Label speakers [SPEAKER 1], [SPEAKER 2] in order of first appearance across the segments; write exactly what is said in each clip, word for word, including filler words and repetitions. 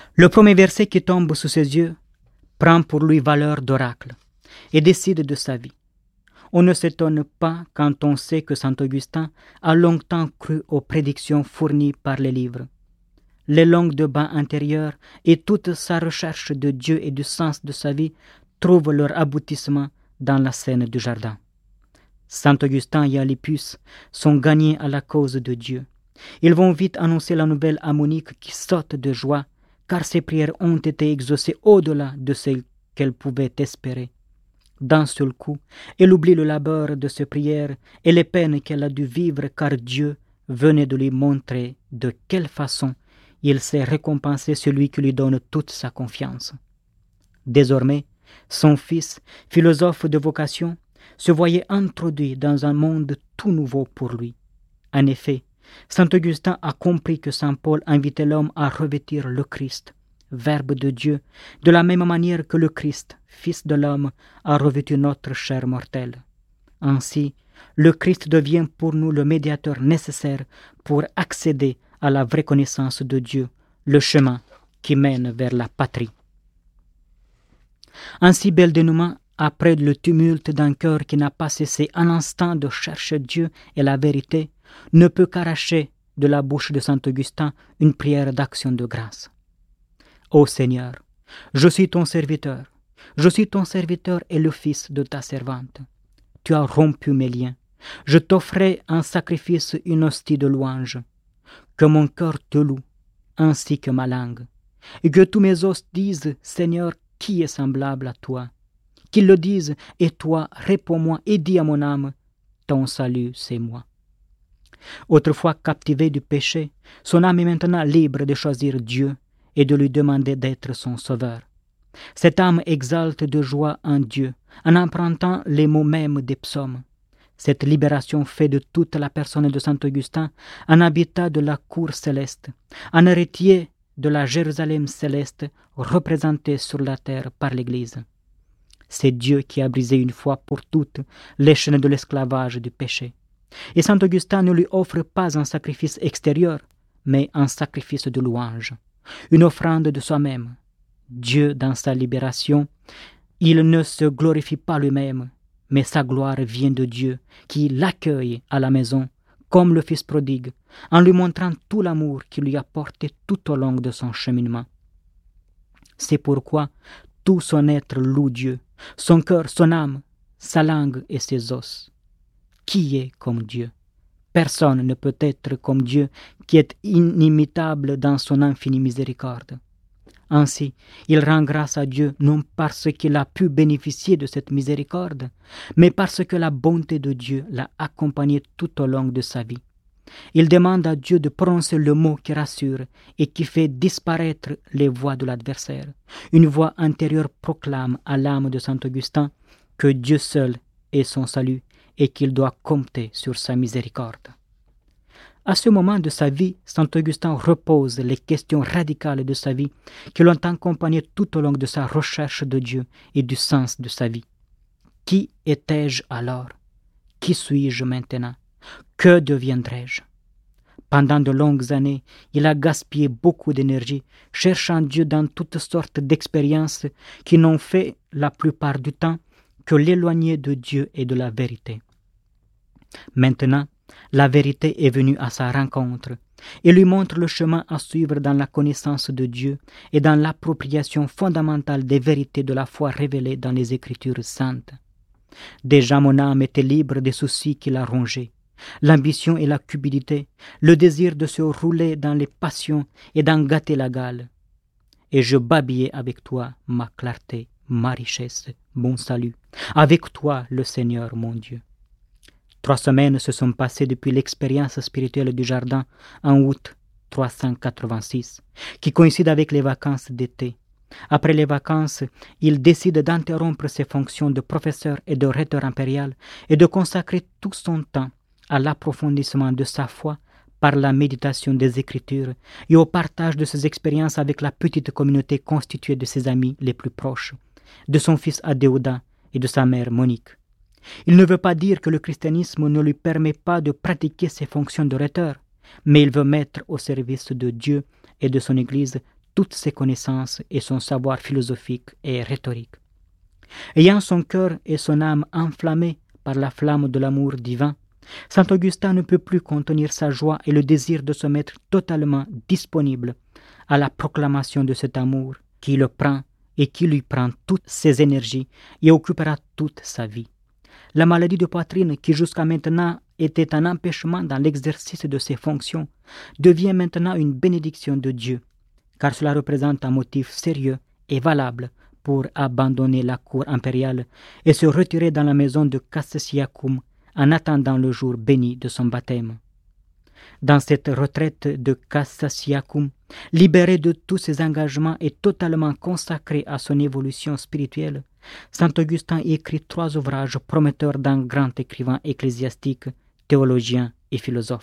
[SPEAKER 1] Le premier verset qui tombe sous ses yeux prend pour lui valeur d'oracle et décide de sa vie. On ne s'étonne pas quand on sait que saint Augustin a longtemps cru aux prédictions fournies par les livres. Les longues débats intérieurs et toute sa recherche de Dieu et du sens de sa vie trouvent leur aboutissement dans la scène du jardin. Saint Augustin et Alypius sont gagnés à la cause de Dieu. Ils vont vite annoncer la nouvelle à Monique qui saute de joie, car ses prières ont été exaucées au-delà de ce qu'elle pouvait espérer. D'un seul coup, elle oublie le labeur de ses prières et les peines qu'elle a dû vivre, car Dieu venait de lui montrer de quelle façon il sait récompenser celui qui lui donne toute sa confiance. Désormais, son fils, philosophe de vocation, se voyait introduit dans un monde tout nouveau pour lui. En effet, saint Augustin a compris que saint Paul invitait l'homme à revêtir le Christ, Verbe de Dieu, de la même manière que le Christ, Fils de l'homme, a revêtu notre chair mortelle. Ainsi, le Christ devient pour nous le médiateur nécessaire pour accéder à la vraie connaissance de Dieu, le chemin qui mène vers la patrie. Ainsi bel dénouement, après le tumulte d'un cœur qui n'a pas cessé un instant de chercher Dieu et la vérité, ne peut qu'arracher de la bouche de saint Augustin une prière d'action de grâce. Ô Seigneur, je suis ton serviteur, je suis ton serviteur et le fils de ta servante. Tu as rompu mes liens, je t'offrais en sacrifice une hostie de louange. Que mon cœur te loue, ainsi que ma langue, et que tous mes os disent, Seigneur, qui est semblable à toi? Qu'ils le disent, et toi, réponds-moi et dis à mon âme, ton salut, c'est moi. Autrefois captivé du péché, son âme est maintenant libre de choisir Dieu et de lui demander d'être son sauveur. Cette âme exalte de joie en Dieu, en empruntant les mots mêmes des psaumes. Cette libération fait de toute la personne de saint Augustin un habitat de la cour céleste, un héritier de la Jérusalem céleste représenté sur la terre par l'Église. C'est Dieu qui a brisé une fois pour toutes les chaînes de l'esclavage du péché. Et saint Augustin ne lui offre pas un sacrifice extérieur, mais un sacrifice de louange, une offrande de soi-même. Dieu, dans sa libération, il ne se glorifie pas lui-même, mais sa gloire vient de Dieu, qui l'accueille à la maison, comme le Fils prodigue, en lui montrant tout l'amour qu'il lui a porté tout au long de son cheminement. C'est pourquoi tout son être loue Dieu, son cœur, son âme, sa langue et ses os. Qui est comme Dieu? Personne ne peut être comme Dieu, qui est inimitable dans son infinie miséricorde. Ainsi, il rend grâce à Dieu non parce qu'il a pu bénéficier de cette miséricorde, mais parce que la bonté de Dieu l'a accompagné tout au long de sa vie. Il demande à Dieu de prononcer le mot qui rassure et qui fait disparaître les voix de l'adversaire. Une voix intérieure proclame à l'âme de saint Augustin que Dieu seul est son salut et qu'il doit compter sur sa miséricorde. À ce moment de sa vie, saint Augustin repose les questions radicales de sa vie qui l'ont accompagné tout au long de sa recherche de Dieu et du sens de sa vie. Qui étais-je alors? Qui suis-je maintenant? Que deviendrai-je? Pendant de longues années, il a gaspillé beaucoup d'énergie, cherchant Dieu dans toutes sortes d'expériences qui n'ont fait la plupart du temps que l'éloigner de Dieu et de la vérité. Maintenant, la vérité est venue à sa rencontre et lui montre le chemin à suivre dans la connaissance de Dieu et dans l'appropriation fondamentale des vérités de la foi révélées dans les Écritures saintes. Déjà mon âme était libre des soucis qui la rongeaient, l'ambition et la cupidité, le désir de se rouler dans les passions et d'en gâter la gale. Et je babillais avec toi, ma clarté, ma richesse, mon salut, avec toi, le Seigneur mon Dieu. Trois semaines se sont passées depuis l'expérience spirituelle du jardin en août trois cent quatre-vingt-six, qui coïncide avec les vacances d'été. Après les vacances, il décide d'interrompre ses fonctions de professeur et de rhéteur impérial et de consacrer tout son temps à l'approfondissement de sa foi par la méditation des Écritures et au partage de ses expériences avec la petite communauté constituée de ses amis les plus proches, de son fils Adéodat et de sa mère Monique. Il ne veut pas dire que le christianisme ne lui permet pas de pratiquer ses fonctions de rhéteur, mais il veut mettre au service de Dieu et de son Église toutes ses connaissances et son savoir philosophique et rhétorique. Ayant son cœur et son âme enflammés par la flamme de l'amour divin, saint Augustin ne peut plus contenir sa joie et le désir de se mettre totalement disponible à la proclamation de cet amour qui le prend et qui lui prend toutes ses énergies et occupera toute sa vie. La maladie de poitrine, qui jusqu'à maintenant était un empêchement dans l'exercice de ses fonctions, devient maintenant une bénédiction de Dieu, car cela représente un motif sérieux et valable pour abandonner la cour impériale et se retirer dans la maison de Cassasiacum en attendant le jour béni de son baptême. Dans cette retraite de Cassasiacum, libéré de tous ses engagements et totalement consacré à son évolution spirituelle, saint Augustin écrit trois ouvrages prometteurs d'un grand écrivain ecclésiastique, théologien et philosophe.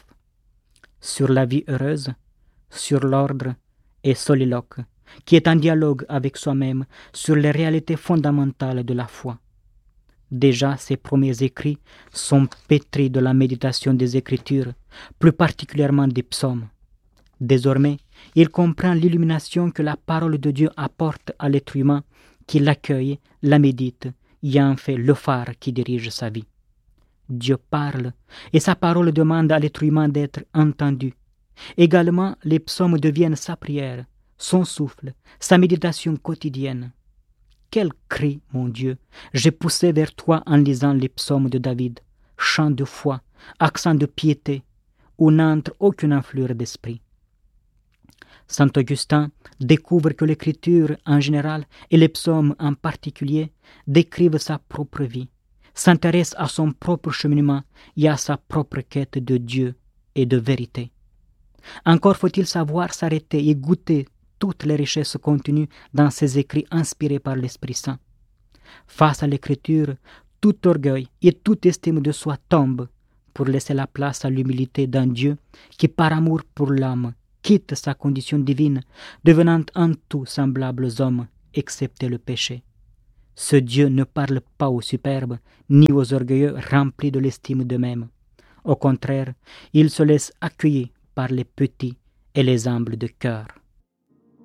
[SPEAKER 1] Sur la vie heureuse, sur l'ordre et soliloque, qui est un dialogue avec soi-même sur les réalités fondamentales de la foi. Déjà, ses premiers écrits sont pétris de la méditation des Écritures, plus particulièrement des psaumes. Désormais, il comprend l'illumination que la parole de Dieu apporte à l'être humain qui l'accueille, la médite, y en fait le phare qui dirige sa vie. Dieu parle, et sa parole demande à l'être humain d'être entendu. Également, les psaumes deviennent sa prière, son souffle, sa méditation quotidienne. Quel cri, mon Dieu, j'ai poussé vers toi en lisant les psaumes de David, chant de foi, accent de piété, où n'entre aucune influence d'esprit. Saint Augustin découvre que l'écriture en général et les psaumes en particulier décrivent sa propre vie, s'intéresse à son propre cheminement et à sa propre quête de Dieu et de vérité. Encore faut-il savoir s'arrêter et goûter toutes les richesses contenues dans ces écrits inspirés par l'Esprit Saint. Face à l'écriture, tout orgueil et toute estime de soi tombent pour laisser la place à l'humilité d'un Dieu qui, par amour pour l'âme, quitte sa condition divine, devenant en tout semblable aux hommes, excepté le péché. Ce Dieu ne parle pas aux superbes, ni aux orgueilleux remplis de l'estime d'eux-mêmes. Au contraire, il se laisse accueillir par les petits et les humbles de cœur.